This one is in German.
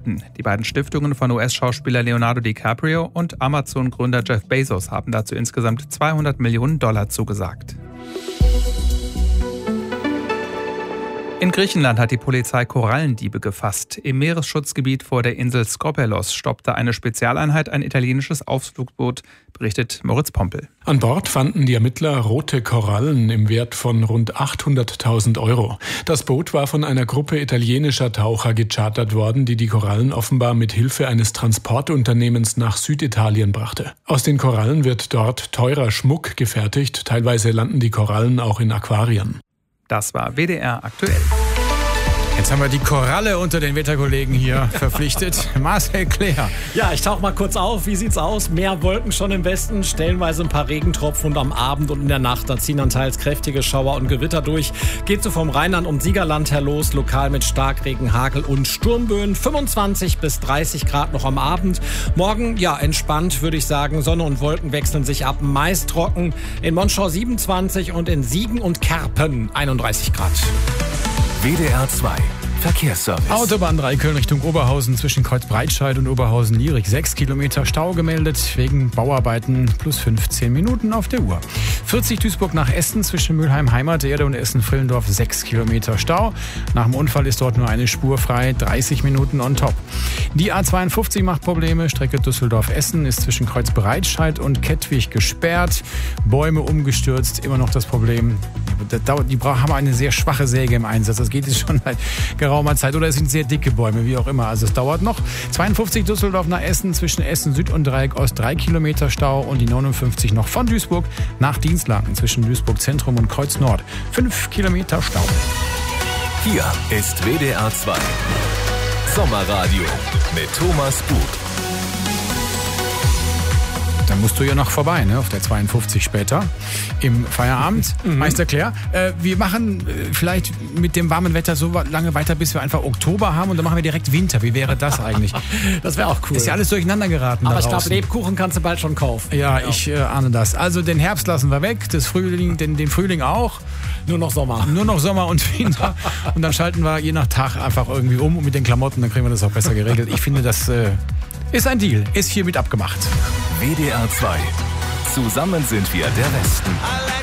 verbieten. Die beiden Stiftungen von US-Schauspieler Leonardo DiCaprio und Amazon-Gründer Jeff Bezos haben dazu insgesamt $200 Millionen zugesagt. In Griechenland hat die Polizei Korallendiebe gefasst. Im Meeresschutzgebiet vor der Insel Skopelos stoppte eine Spezialeinheit ein italienisches Ausflugboot, berichtet Moritz Pompel. An Bord fanden die Ermittler rote Korallen im Wert von rund 800.000 €. Das Boot war von einer Gruppe italienischer Taucher gechartert worden, die Korallen offenbar mit Hilfe eines Transportunternehmens nach Süditalien brachte. Aus den Korallen wird dort teurer Schmuck gefertigt. Teilweise landen die Korallen auch in Aquarien. Das war WDR aktuell. Jetzt haben wir die Koralle unter den Wetterkollegen hier verpflichtet. Marcel Claire. Ja, ich tauche mal kurz auf. Wie sieht's aus? Mehr Wolken schon im Westen, stellenweise ein paar Regentropfen und am Abend und in der Nacht, da ziehen dann teils kräftige Schauer und Gewitter durch. Geht so vom Rheinland und Siegerland her los, lokal mit Starkregen, Hagel und Sturmböen. 25 bis 30 Grad noch am Abend. Morgen, ja, entspannt, würde ich sagen. Sonne und Wolken wechseln sich ab. Meist trocken. In Monschau 27 und in Siegen und Kerpen 31 Grad. WDR 2 Verkehrsservice. Autobahn 3 Köln Richtung Oberhausen zwischen Kreuzbreitscheid und Oberhausen-Lierig. 6 Kilometer Stau gemeldet wegen Bauarbeiten plus 15 Minuten auf der Uhr. 40 Duisburg nach Essen zwischen Mülheim Heimaterde und Essen-Frillendorf 6 Kilometer Stau. Nach dem Unfall ist dort nur eine Spur frei, 30 Minuten on top. Die A52 macht Probleme. Strecke Düsseldorf-Essen ist zwischen Kreuzbreitscheid und Kettwig gesperrt. Bäume umgestürzt, immer noch das Problem. Die haben eine sehr schwache Säge im Einsatz. Das geht jetzt schon seit geraumer Zeit. Oder es sind sehr dicke Bäume, wie auch immer. Also es dauert noch. 52 Düsseldorf nach Essen zwischen Essen Süd und Dreieck Ost 3 Kilometer Stau. Und die 59 noch von Duisburg nach Dienstlaken zwischen Duisburg Zentrum und Kreuz Nord. 5 Kilometer Stau. Hier ist WDR 2 Sommerradio mit Thomas Bug. Dann musst du ja noch vorbei, ne? Auf der 52 später im Feierabend. Meister Claire, wir machen vielleicht mit dem warmen Wetter so lange weiter, bis wir einfach Oktober haben und dann machen wir direkt Winter. Wie wäre das eigentlich? Das wäre auch cool. Ist ja alles durcheinander geraten. Aber ich glaube, Lebkuchen kannst du bald schon kaufen. Ja, ich ahne das. Also den Herbst lassen wir weg, den Frühling auch. Nur noch Sommer. Nur noch Sommer und Winter. Und dann schalten wir je nach Tag einfach irgendwie um und mit den Klamotten, dann kriegen wir das auch besser geregelt. Ich finde, das ist ein Deal. Ist hiermit abgemacht. WDR 2. Zusammen sind wir der Westen.